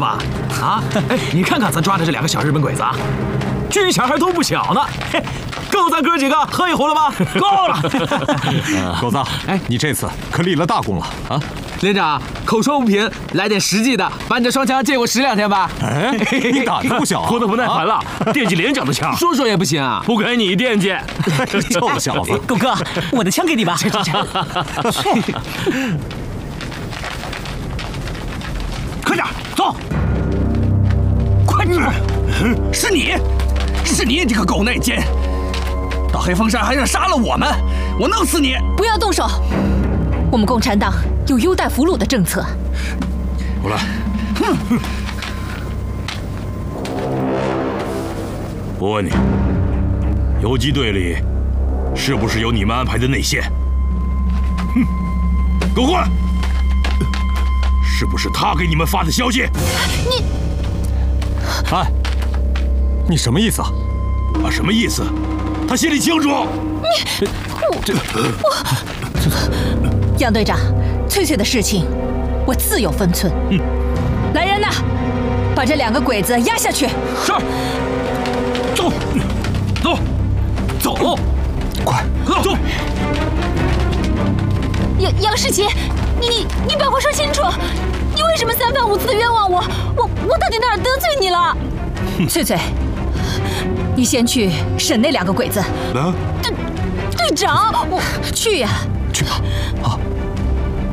吧？啊，哎，你看看咱抓的这2个小日本鬼子啊，军饷还都不小呢，嘿，够咱哥几个喝一壶了吗？够了。 狗子，哎，你这次可立了大功了啊！ 连长，口说无凭，来点实际的，把你这双枪借我使2天吧。 哎，你胆子不小啊！ 活得不耐烦了，惦记连长的枪， 说说也不行啊！ 不给你惦记。 臭小子！ 狗哥，我的枪给你吧。 快点走！快点！是你这个狗内奸！到黑风山还想杀了我们，我弄死你！ 不要动手！我们共产党有优待俘虏的政策。 过来！哼！我问你，游击队里是不是有你们安排的内线？哼！给我过来！是不是他给你们发的消息？ 你， 哎，你什么意思啊？ 啊，什么意思？他心里清楚。 杨队长，翠翠的事情我自有分寸。来人呐，把这2个鬼子压下去。 是。走，走，走， 快走！ 杨世奇，你把话说清楚，你为什么3番5次的冤枉我？我到底哪儿得罪你了？翠翠，你先去审那2个鬼子。队长，我去呀。 去吧。